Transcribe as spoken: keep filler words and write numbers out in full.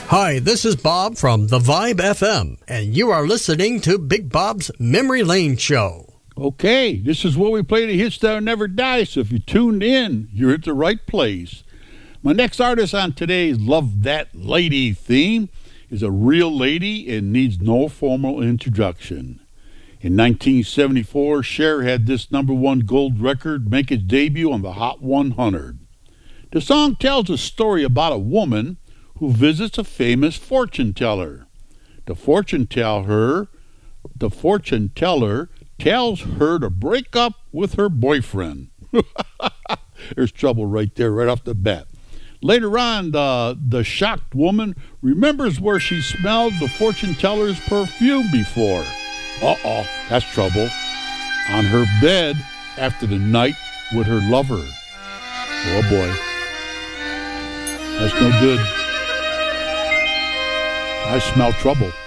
Hi, this is Bob from The Vibe F M, and you are listening to Big Bob's Memory Lane Show. Okay, this is where we play the hits that never die, so if you tuned in, you're at the right place. My next artist on today's Love That Lady theme is a real lady and needs no formal introduction. In nineteen seventy-four, Cher had this number one gold record make its debut on the Hot one hundred. The song tells a story about a woman who visits a famous fortune teller. The fortune teller, the fortune teller tells her to break up with her boyfriend. There's trouble right there, right off the bat. Later on, the, the shocked woman remembers where she smelled the fortune teller's perfume before. Uh-oh, that's trouble. On her bed after the night with her lover. Oh boy. That's no good. I smell trouble.